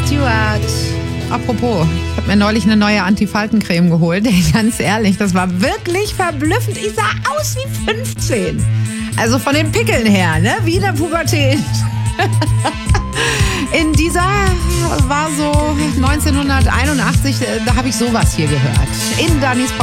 Stewart. Apropos, ich habe mir neulich eine neue Antifaltencreme geholt. Ganz ehrlich, das war wirklich verblüffend. Ich sah aus wie 15. Also von den Pickeln her, ne? Wie in der Pubertät. In dieser war so 1981, da habe ich sowas hier gehört. In Dannys